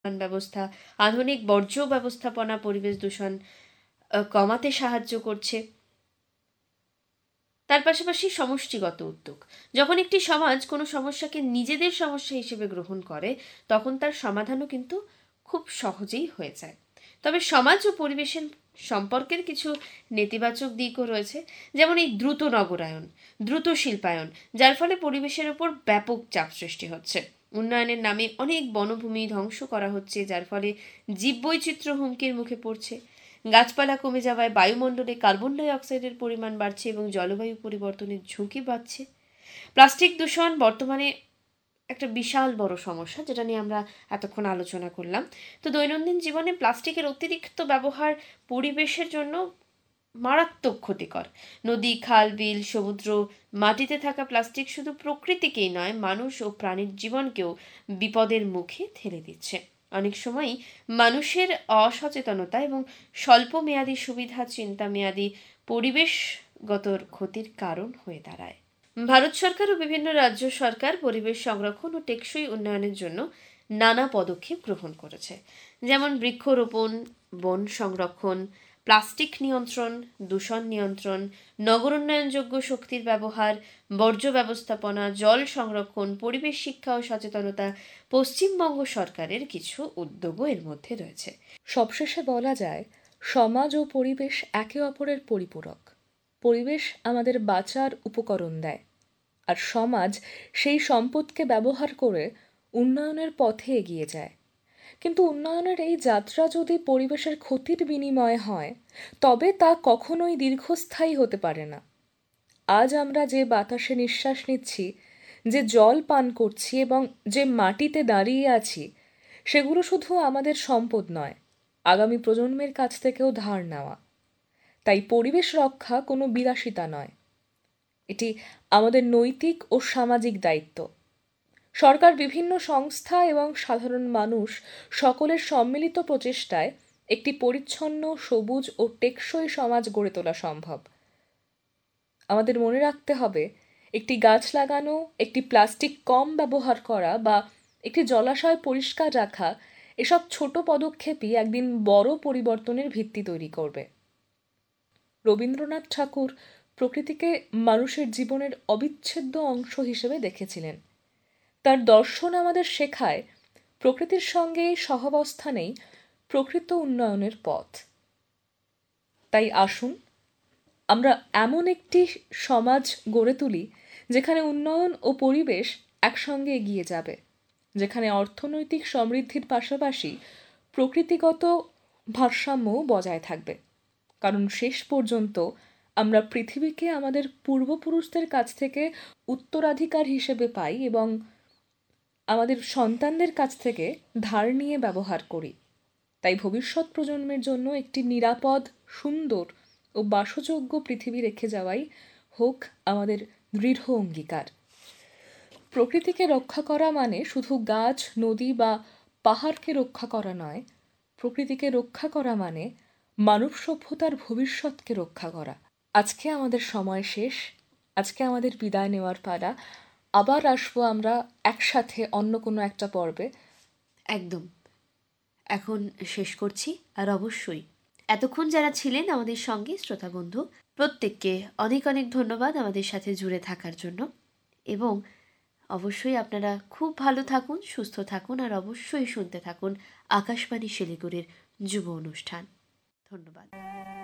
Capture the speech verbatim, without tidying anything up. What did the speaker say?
ব্যবস্থা, আধুনিক বর্জ্য ব্যবস্থাপনা পরিবেশ দূষণ আহ, কমাতে সাহায্য করছে। তার পাশাপাশি সমষ্টিগত উদ্যোগ, যখন একটি সমাজ কোনো সমস্যাকে নিজেদের সমস্যা হিসেবে গ্রহণ করে তখন তার সমাধানও কিন্তু খুব সহজেই হয়ে যায়। তবে সমাজ ও পরিবেশের সম্পর্কের কিছু নেতিবাচক দিকও রয়েছে, যেমন এই দ্রুত নগরায়ন, দ্রুত শিল্পায়ন, যার ফলে পরিবেশের ওপর ব্যাপক চাপ সৃষ্টি হচ্ছে। উন্নয়নের নামে অনেক বনভূমি ধ্বংস করা হচ্ছে, যার ফলে জীববৈচিত্র্য হুমকির মুখে পড়ছে। গাছপালা কমে যাওয়ায় বায়ুমণ্ডলে কার্বন ডাই অক্সাইডের পরিমাণ বাড়ছে এবং জলবায়ু পরিবর্তনের ঝুঁকি বাড়ছে। প্লাস্টিক দূষণ বর্তমানে একটা বিশাল বড় সমস্যা, যেটা নিয়ে আমরা এতক্ষণ আলোচনা করলাম। তো দৈনন্দিন জীবনে প্লাস্টিকের অতিরিক্ত ব্যবহার পরিবেশের জন্য মারাত্মক ক্ষতিকর। নদী, খাল, বিল, সমুদ্র, মাটিতে থাকা প্লাস্টিক শুধু প্রকৃতিকেই নয়, মানুষ ও প্রাণীর জীবনকেও বিপদের মুখে ঠেলে দিচ্ছে। অনেক সময়ই মানুষের অসচেতনতা এবং স্বল্প মেয়াদী সুবিধা চিন্তা মেয়াদী পরিবেশগত ক্ষতির কারণ হয়ে দাঁড়ায়। ভারত সরকার ও বিভিন্ন রাজ্য সরকার পরিবেশ সংরক্ষণ ও টেকসই উন্নয়নের জন্য নানা পদক্ষেপ গ্রহণ করেছে, যেমন বৃক্ষরোপণ, বন সংরক্ষণ, প্লাস্টিক নিয়ন্ত্রণ, দূষণ নিয়ন্ত্রণ, নগর উন্নয়নযোগ্য শক্তির ব্যবহার, বর্জ্য ব্যবস্থাপনা, জল সংরক্ষণ, পরিবেশ শিক্ষা ও সচেতনতা পশ্চিমবঙ্গ সরকারের কিছু উদ্যোগও এর মধ্যে রয়েছে। সবশেষে বলা যায়, সমাজ ও পরিবেশ একে অপরের পরিপূরক। পরিবেশ আমাদের বাঁচার উপকরণ দেয়, আর সমাজ সেই সম্পদকে ব্যবহার করে উন্নয়নের পথে এগিয়ে যায়। কিন্তু উন্নয়নের এই যাত্রা যদি পরিবেশের ক্ষতির বিনিময়ে হয়, তবে তা কখনোই দীর্ঘস্থায়ী হতে পারে না। আজ আমরা যে বাতাসে নিঃশ্বাস নিচ্ছি, যে জল পান করছি এবং যে মাটিতে দাঁড়িয়ে আছি, সেগুলো শুধু আমাদের সম্পদ নয়, আগামী প্রজন্মের কাছ থেকেও ধার নেওয়া। তাই পরিবেশ রক্ষা কোনো বিলাসিতা নয়, এটি আমাদের নৈতিক ও সামাজিক দায়িত্ব। সরকার, বিভিন্ন সংস্থা এবং সাধারণ মানুষ সকলের সম্মিলিত প্রচেষ্টায় একটি পরিচ্ছন্ন, সবুজ ও টেকসই সমাজ গড়ে তোলা সম্ভব। আমাদের মনে রাখতে হবে, একটি গাছ লাগানো, একটি প্লাস্টিক কম ব্যবহার করা বা একটি জলাশয় পরিষ্কার রাখা, এসব ছোট পদক্ষেপই একদিন বড় পরিবর্তনের ভিত্তি তৈরি করবে। রবীন্দ্রনাথ ঠাকুর প্রকৃতিকে মানুষের জীবনের অবিচ্ছেদ্য অংশ হিসেবে দেখেছিলেন। তার দর্শন আমাদের শেখায়, প্রকৃতির সঙ্গে সহাবস্থানেই প্রকৃত উন্নয়নের পথ। তাই আসুন আমরা এমন একটি সমাজ গড়ে তুলি যেখানে উন্নয়ন ও পরিবেশ একসঙ্গে এগিয়ে যাবে, যেখানে অর্থনৈতিক সমৃদ্ধির পাশাপাশি প্রকৃতিগত ভারসাম্যও বজায় থাকবে। কারণ শেষ পর্যন্ত আমরা পৃথিবীকে আমাদের পূর্বপুরুষদের কাছ থেকে উত্তরাধিকার হিসেবে পাই এবং আমাদের সন্তানদের কাছ থেকে ধার নিয়ে ব্যবহার করি। তাই ভবিষ্যৎ প্রজন্মের জন্য একটি নিরাপদ, সুন্দর ও বাসযোগ্য পৃথিবী রেখে যাওয়াই হোক আমাদের দৃঢ় অঙ্গীকার। প্রকৃতিকে রক্ষা করা মানে শুধু গাছ, নদী বা পাহাড়কে রক্ষা করা নয়, প্রকৃতিকে রক্ষা করা মানে মানব সভ্যতার ভবিষ্যৎকে রক্ষা করা। আজকে আমাদের সময় শেষ, আজকে আমাদের বিদায় নেওয়ার পালা। আবার আসবো আমরা একসাথে অন্য কোনো একটা পর্বে। একদম এখন শেষ করছি। আর অবশ্যই এতক্ষণ যারা ছিলেন আমাদের সঙ্গে শ্রোতা বন্ধু, প্রত্যেককে অনেক অনেক ধন্যবাদ আমাদের সাথে জুড়ে থাকার জন্য। এবং অবশ্যই আপনারা খুব ভালো থাকুন, সুস্থ থাকুন, আর অবশ্যই শুনতে থাকুন আকাশবাণী শিলিগুড়ির যুব অনুষ্ঠান। ধন্যবাদ।